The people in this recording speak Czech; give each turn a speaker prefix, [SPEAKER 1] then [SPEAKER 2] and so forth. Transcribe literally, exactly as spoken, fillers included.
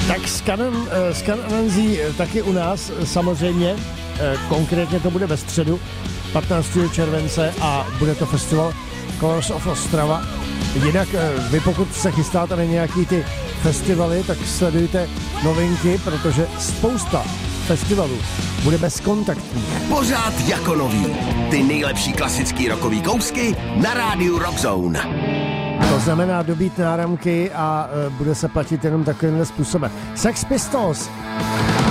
[SPEAKER 1] Tak Scan Anansi taky u nás samozřejmě, konkrétně to bude ve středu patnáctého července a bude to festival Colors of Ostrava. Jinak vy pokud se chystáte na nějaký ty festivaly, tak sledujte novinky, protože spousta festivalů bude bezkontaktní.
[SPEAKER 2] Pořád jako nový. Ty nejlepší klasický rockový kousky na rádiu Rockzone.
[SPEAKER 1] To znamená dobít náramky a bude se platit jenom takovýmhle způsobem. Sex Pistols.